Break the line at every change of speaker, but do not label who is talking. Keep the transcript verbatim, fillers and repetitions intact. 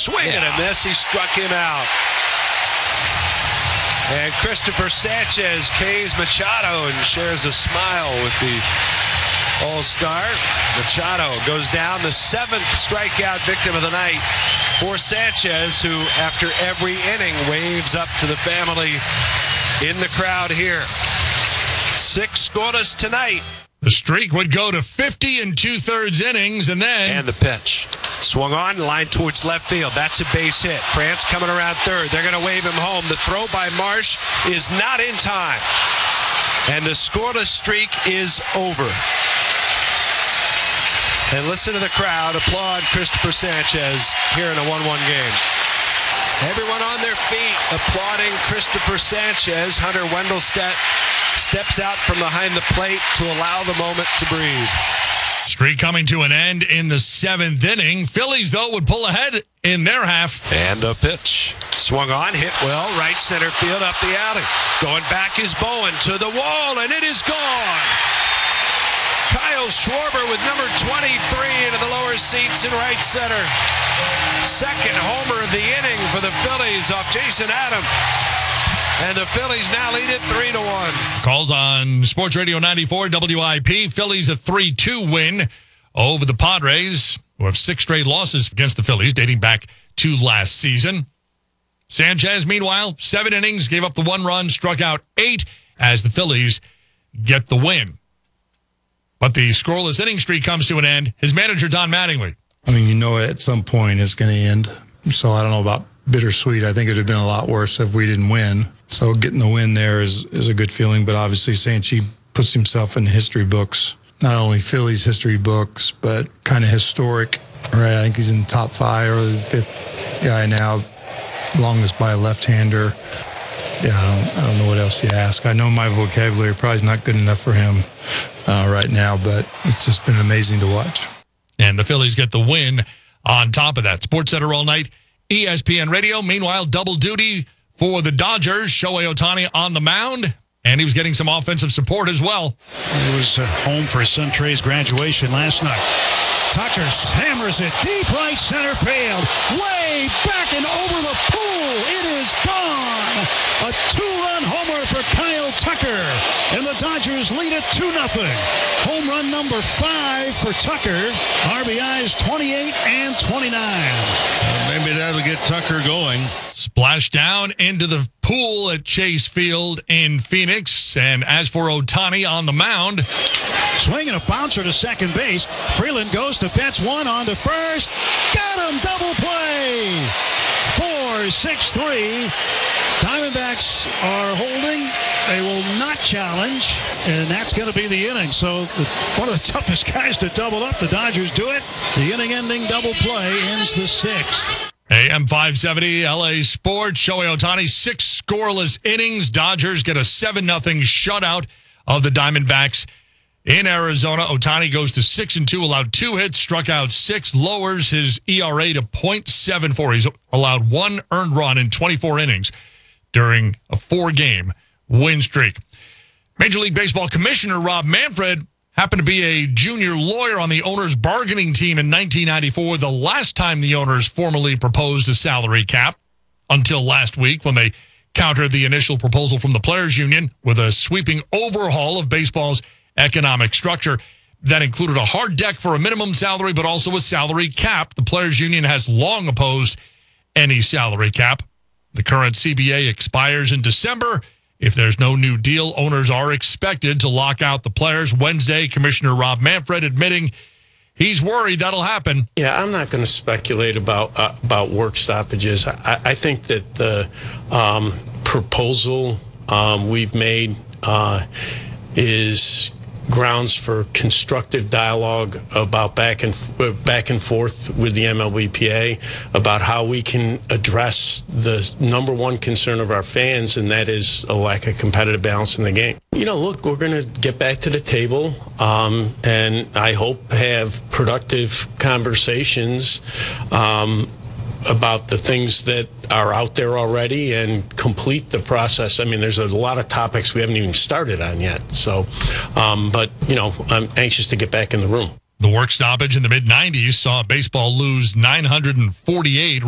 swing and a miss. He struck him out. And Christopher Sanchez K's Machado and shares a smile with the All-Star. Machado goes down, the seventh strikeout victim of the night for Sanchez, who after every inning waves up to the family in the crowd here. Six scoreless tonight.
The streak would go to fifty and two-thirds innings, and then...
And the pitch. Swung on, line towards left field. That's a base hit. France coming around third. They're going to wave him home. The throw by Marsh is not in time. And the scoreless streak is over. And listen to the crowd applaud Christopher Sanchez here in a one one game. Everyone on their feet applauding Christopher Sanchez. Hunter Wendelstedt steps out from behind the plate to allow the moment to breathe.
Streak coming to an end in the seventh inning. Phillies, though, would pull ahead in their half.
And the pitch. Swung on, hit well, right center field up the alley. Going back is Bowen to the wall, and it is gone. Kyle Schwarber with number twenty-three into the lower seats in right center. Second homer of the inning for the Phillies off Jason Adam. And the Phillies now lead it three to one.
Calls on Sports Radio ninety-four W I P. Phillies a three two win over the Padres, who have six straight losses against the Phillies dating back to last season. Sanchez, meanwhile, seven innings, gave up the one run, struck out eight as the Phillies get the win. But the scoreless inning streak comes to an end. His manager, Don Mattingly.
I mean, you know at some point it's going to end. So I don't know about bittersweet. I think it would have been a lot worse if we didn't win. So getting the win there is, is a good feeling. But obviously, Sanchi puts himself in the history books, not only Phillies history books, but kind of historic. Right? I think he's in the top five or the fifth guy now, longest by a left-hander. Yeah, I don't, I don't know what else you ask. I know my vocabulary probably is not good enough for him uh, right now, but it's just been amazing to watch.
And the Phillies get the win on top of that. Sports Center all night, E S P N Radio. Meanwhile, double duty for the Dodgers. Shohei Ohtani on the mound, and he was getting some offensive support as well.
He was uh, home for his son Trey's graduation last night. Tucker hammers it deep right center field. Way back and over the pool. It is gone. A two-run homer for Kyle Tucker. And the Dodgers lead it two nothing. Home run number five for Tucker. R B Is twenty-eight and twenty-nine.
Uh, maybe that'll get Tucker going.
Splash down into the pool at Chase Field in Phoenix. And as for Ohtani on the mound,
swinging a bouncer to second base. Freeland goes to Betts one on to first. Got him! Double play! Four, six, three. Diamondbacks are holding. They will not challenge. And that's going to be the inning. So the, one of the toughest guys to double up. The Dodgers do it. The inning-ending double play ends the sixth.
A M five seventy, L A Sports. Shohei Ohtani, six scoreless innings. Dodgers get a seven nothing shutout of the Diamondbacks in Arizona. Ohtani goes to six and two, allowed two hits, struck out six, lowers his E R A to point seven four. He's allowed one earned run in twenty-four innings during a four-game win streak. Major League Baseball Commissioner Rob Manfred happened to be a junior lawyer on the owners' bargaining team in nineteen ninety-four, the last time the owners formally proposed a salary cap, until last week when they countered the initial proposal from the Players Union with a sweeping overhaul of baseball's economic structure that included a hard deck for a minimum salary, but also a salary cap. The Players Union has long opposed any salary cap. The current C B A expires in December. If there's no new deal, owners are expected to lock out the players. Wednesday, Commissioner Rob Manfred admitting he's worried that'll happen.
Yeah, I'm not going to speculate about uh, about work stoppages. I, I think that the um, proposal um, we've made uh, is grounds for constructive dialogue about back and uh, back and forth with the M L B P A about how we can address the number one concern of our fans, and that is a lack of competitive balance in the game. You know, look, we're going to get back to the table, um, and I hope have productive conversations um, about the things that are out there already and complete the process. I mean, there's a lot of topics we haven't even started on yet. So, um, but, you know, I'm anxious to get back in the room.
The work stoppage in the mid nineties saw baseball lose nine hundred forty-eight